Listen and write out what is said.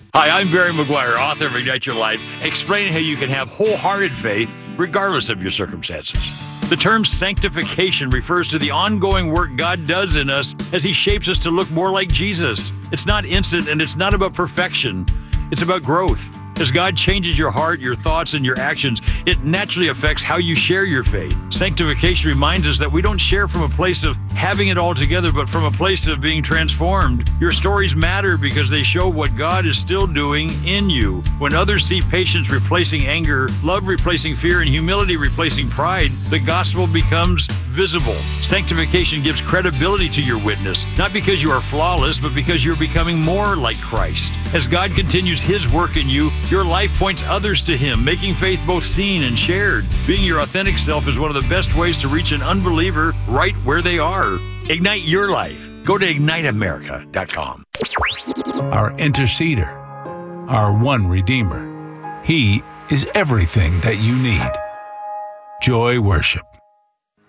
Hi, I'm Barry McGuire, author of Ignite Your Life, explaining how you can have wholehearted faith regardless of your circumstances. The term sanctification refers to the ongoing work God does in us as He shapes us to look more like Jesus. It's not instant and it's not about perfection. It's about growth. As God changes your heart, your thoughts, and your actions, it naturally affects how you share your faith. Sanctification reminds us that we don't share from a place of having it all together, but from a place of being transformed. Your stories matter because they show what God is still doing in you. When others see patience replacing anger, love replacing fear, and humility replacing pride, the gospel becomes visible. Sanctification gives credibility to your witness, not because you are flawless, but because you're becoming more like Christ. As God continues His work in you, your life points others to Him, making faith both seen and shared. Being your authentic self is one of the best ways to reach an unbeliever right where they are. Ignite your life. Go to IgniteAmerica.com. Our interceder, our one Redeemer. He is everything that you need. Joy Worship.